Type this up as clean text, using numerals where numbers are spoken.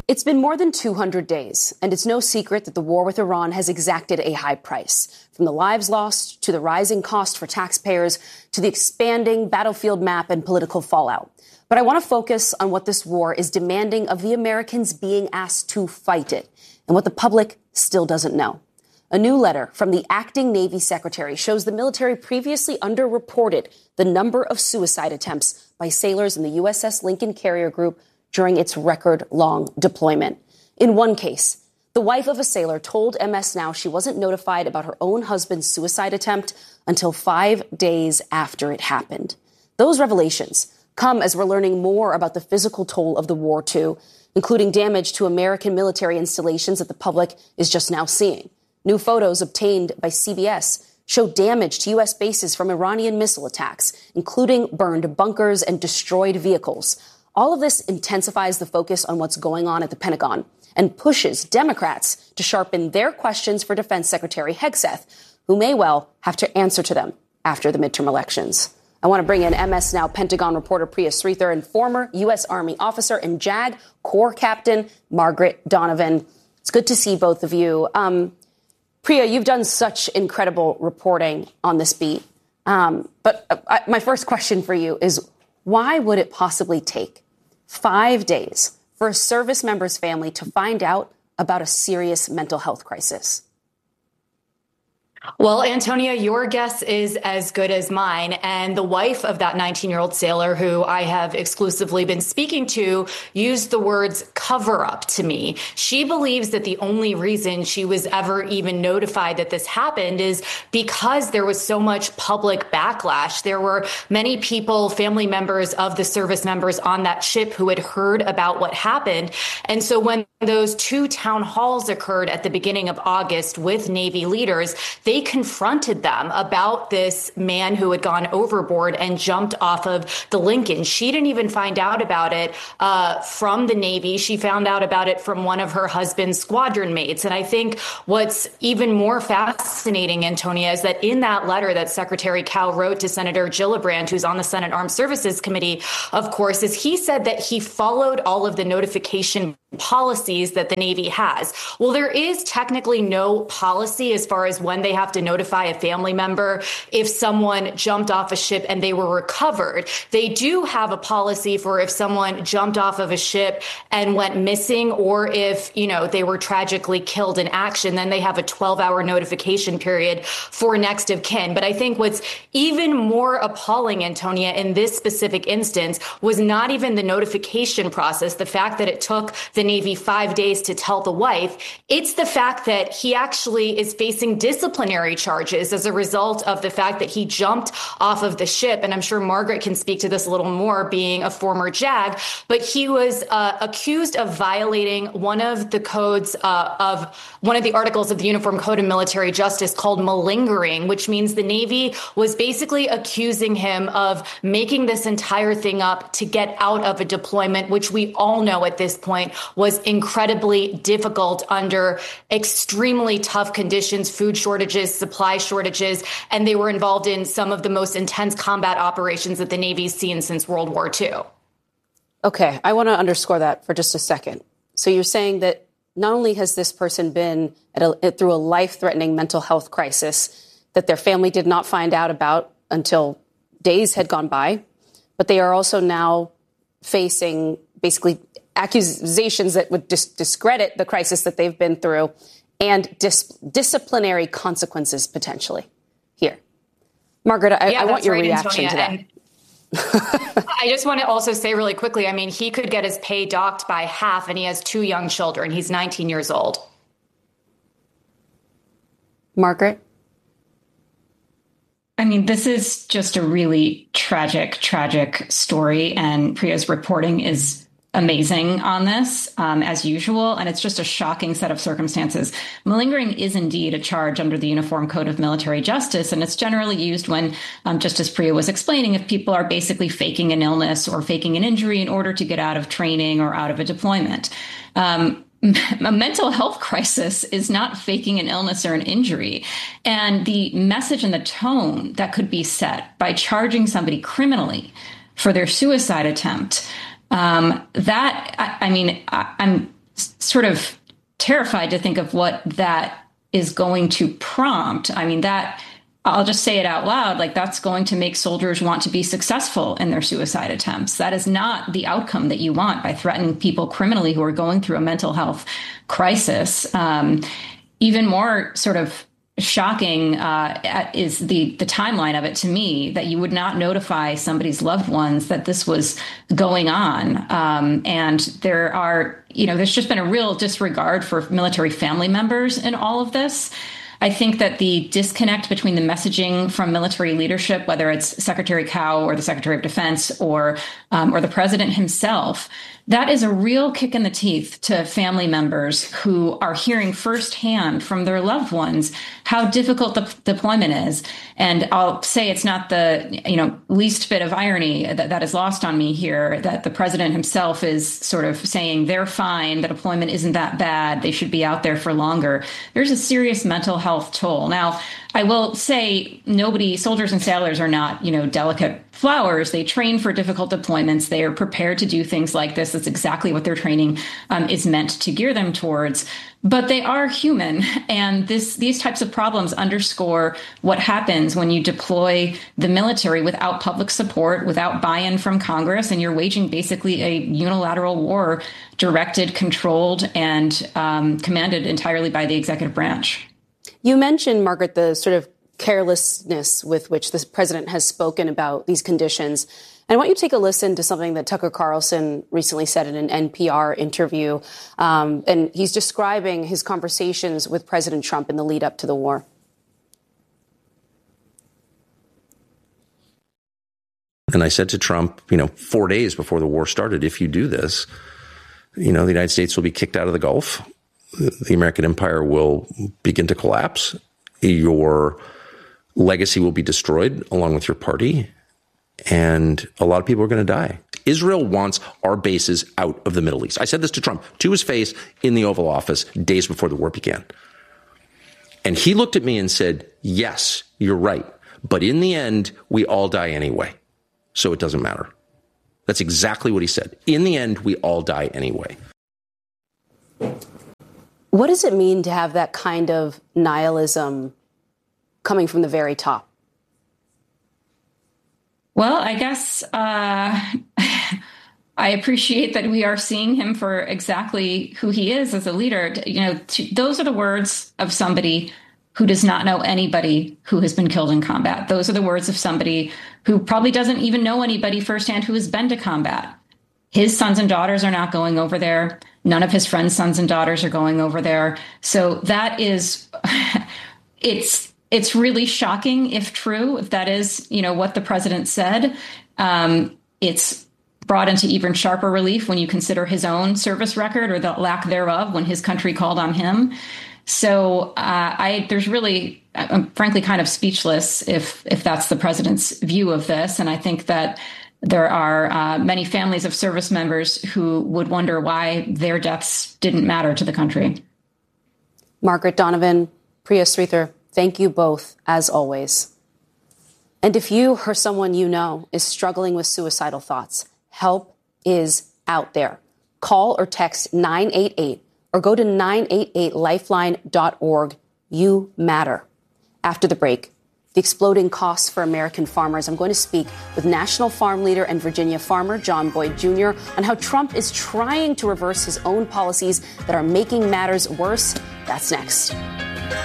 It's been more than 200 days, and it's no secret that the war with Iran has exacted a high price. From the lives lost, to the rising cost for taxpayers, to the expanding battlefield map and political fallout. But I want to focus on what this war is demanding of the Americans being asked to fight it, and what the public still doesn't know. A new letter from the acting Navy secretary shows the military previously underreported the number of suicide attempts by sailors in the USS Lincoln Carrier Group during its record-long deployment. In one case, the wife of a sailor told MS Now she wasn't notified about her own husband's suicide attempt until 5 days after it happened. Those revelations come as we're learning more about the physical toll of the war, too, including damage to American military installations that the public is just now seeing. New photos obtained by CBS show damage to U.S. bases from Iranian missile attacks, including burned bunkers and destroyed vehicles. All of this intensifies the focus on what's going on at the Pentagon and pushes Democrats to sharpen their questions for Defense Secretary Hegseth, who may well have to answer to them after the midterm elections. I want to bring in MS Now Pentagon reporter Priya Sridhar and former U.S. Army officer and JAG Corps Captain Margaret Donovan. It's good to see both of you. Priya, you've done such incredible reporting on this beat. But my first question for you is, why would it possibly take 5 days for a service member's family to find out about a serious mental health crisis? Well, Antonia, your guess is as good as mine. And the wife of that 19-year-old sailor who I have exclusively been speaking to used the words cover up to me. She believes that the only reason she was ever even notified that this happened is because there was so much public backlash. There were many people, family members of the service members on that ship who had heard about what happened. And so when those two town halls occurred at the beginning of August with Navy leaders, they confronted them about this man who had gone overboard and jumped off of the Lincoln. She didn't even find out about it from the Navy. She found out about it from one of her husband's squadron mates. And I think what's even more fascinating, Antonia, is that in that letter that Secretary Cal wrote to Senator Gillibrand, who's on the Senate Armed Services Committee, of course, is he said that he followed all of the notification policies that the Navy has. Well, there is technically no policy as far as when they have to notify a family member if someone jumped off a ship and they were recovered. They do have a policy for if someone jumped off of a ship and went missing, or if, they were tragically killed in action, then they have a 12-hour notification period for next of kin. But I think what's even more appalling, Antonia, in this specific instance was not even the notification process, the fact that it took the Navy 5 days to tell the wife. It's the fact that he actually is facing disciplinary charges as a result of the fact that he jumped off of the ship. And I'm sure Margaret can speak to this a little more, being a former JAG, but he was accused of violating one of the codes of one of the articles of the Uniform Code of Military Justice called malingering, which means the Navy was basically accusing him of making this entire thing up to get out of a deployment, which we all know at this point was incredibly difficult under extremely tough conditions, food shortages, supply shortages, and they were involved in some of the most intense combat operations that the Navy's seen since World War II. Okay, I want to underscore that for just a second. So you're saying that not only has this person been through a life-threatening mental health crisis that their family did not find out about until days had gone by, but they are also now facing basically accusations that would discredit the crisis that they've been through and disciplinary consequences potentially here. Margaret, I want your reaction to that. I just want to also say really quickly, he could get his pay docked by half, and he has 2 young children. He's 19 years old. Margaret? This is just a really tragic story, and Priya's reporting is amazing on this, as usual, and it's just a shocking set of circumstances. Malingering is indeed a charge under the Uniform Code of Military Justice, and it's generally used when, just as Priya was explaining, if people are basically faking an illness or faking an injury in order to get out of training or out of a deployment. A mental health crisis is not faking an illness or an injury. And the message and the tone that could be set by charging somebody criminally for their suicide attempt, I'm sort of terrified to think of what that is going to prompt. I mean, that I'll just say it out loud, like that's going to make soldiers want to be successful in their suicide attempts. That is not the outcome that you want by threatening people criminally who are going through a mental health crisis. Even more sort of shocking is the timeline of it to me, that you would not notify somebody's loved ones that this was going on. And there's just been a real disregard for military family members in all of this. I think that the disconnect between the messaging from military leadership, whether it's Secretary Cow or the Secretary of Defense or the president himself, that is a real kick in the teeth to family members who are hearing firsthand from their loved ones how difficult the deployment is. And I'll say it's not the least bit of irony that is lost on me here, that the president himself is sort of saying they're fine, the deployment isn't that bad, they should be out there for longer. There's a serious mental health toll. Now, I will say soldiers and sailors are not, delicate flowers. They train for difficult deployments. They are prepared to do things like this. That's exactly what their training is meant to gear them towards. But they are human. And these types of problems underscore what happens when you deploy the military without public support, without buy-in from Congress, and you're waging basically a unilateral war directed, controlled, and commanded entirely by the executive branch. You mentioned, Margaret, the sort of carelessness with which the president has spoken about these conditions. And I want you to take a listen to something that Tucker Carlson recently said in an NPR interview. And he's describing his conversations with President Trump in the lead up to the war. And I said to Trump, 4 days before the war started, if you do this, the United States will be kicked out of the Gulf. The American empire will begin to collapse. Your legacy will be destroyed along with your party. And a lot of people are going to die. Israel wants our bases out of the Middle East. I said this to Trump to his face in the Oval Office days before the war began. And he looked at me and said, yes, you're right. But in the end, we all die anyway. So it doesn't matter. That's exactly what he said. In the end, we all die anyway. What does it mean to have that kind of nihilism coming from the very top? Well, I guess I appreciate that we are seeing him for exactly who he is as a leader. Those are the words of somebody who does not know anybody who has been killed in combat. Those are the words of somebody who probably doesn't even know anybody firsthand who has been to combat. His sons and daughters are not going over there. None of his friends' sons and daughters are going over there. So that is, it's really shocking if true, if that is, what the president said. It's brought into even sharper relief when you consider his own service record or the lack thereof when his country called on him. So I'm frankly kind of speechless if that's the president's view of this. And I think that there are many families of service members who would wonder why their deaths didn't matter to the country. Margaret Donovan, Priya Sridhar, thank you both, as always. And if you or someone you know is struggling with suicidal thoughts, help is out there. Call or text 988 or go to 988lifeline.org. You matter. After the break, the exploding costs for American farmers. I'm going to speak with National Farm Leader and Virginia farmer John Boyd Jr. on how Trump is trying to reverse his own policies that are making matters worse. That's next.